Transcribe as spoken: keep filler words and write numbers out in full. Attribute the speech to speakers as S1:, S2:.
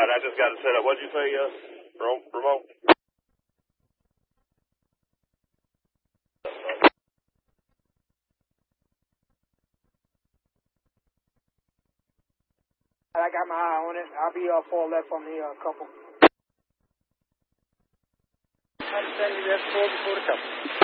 S1: right, I just got it set up. What'd you say, uh, Ramon?
S2: I got my eye on it. I'll be uh, four left on the uh, couple.
S3: I'll send you that four before the couple.